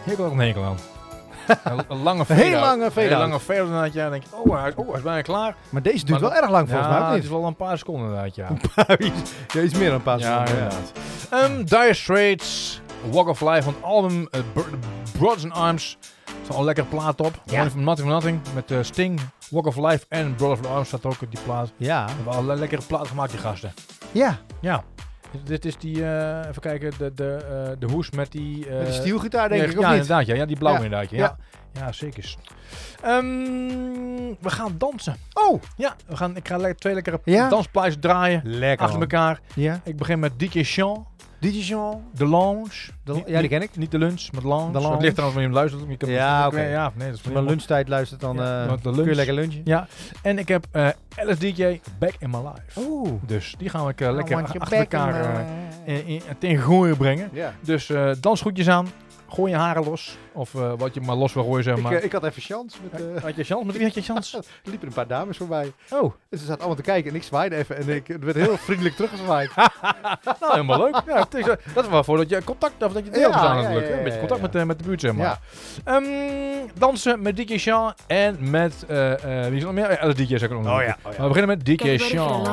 Hier komt ook een hekel aan. Een lange fade-out. Heel lange fade-out. Een lange fade-out inderdaad, ja. Dan denk je, hij is bijna klaar. Maar deze duurt Maar wel erg lang volgens mij, Ja, of het niet? is wel een paar seconden inderdaad, ja. Ja, iets meer dan een paar Ja, seconden. inderdaad. Dire Straits, Walk of Life van het album Brothers in Arms. Er staat al lekkere plaat op. Ja. From Nothing to Nothing met Sting, Walk of Life en Brothers in Arms staat ook op die plaat. Ja. We hebben al lekkere plaat gemaakt, die gasten. Ja. Ja. Dit is die, even kijken, de hoes met die... Met de stielgitaar denk ik, of ja, niet? inderdaad. Ja, die blauwe Ja. inderdaad. Ja, Ja. ja zeker. We gaan dansen. Oh. Ja, ik ga twee lekkere Ja? dansplaatjes draaien. Lekker, Achter elkaar. Ja. Ik begin met DJ Sean. DJ Jean. De Lounge. Ja, die ken ik. Niet de lunch, maar de lounge. De lounge. Het ligt trouwens wanneer je hem luistert. Je kunt Ja, hem- oké. Ja, nee, dat is Als je naar lunchtijd luistert, dan Ja, want de kun je lunch- lekker lunchen. Ja, en ik heb LSDJ Back in My Life. Oeh. Dus die gaan we I lekker want you achter back in elkaar my- tegen gooien brengen. Ja. Dus dansgoedjes aan. Gooi je haren los. Of wat je maar los wil gooien, zeg maar. Ik had even chance. Met, Had je chance? Met wie had je chance? er liepen een paar dames voorbij. Oh, En ze zaten allemaal te kijken en ik zwaaide even. En er werd heel vriendelijk teruggezwaaid. nou helemaal leuk. Ja, het is, dat is wel voor dat je contact of dat je deel Ja, hebt staan ja, natuurlijk. ja, Een beetje ja, contact ja. met de buurt, zeg maar. Ja. Dansen met DJ Sean en met wie is er nog meer? LSDJ zeg ik ook nog. Oh ja, oh ja. Maar we beginnen met DJ Get ready for the Sean.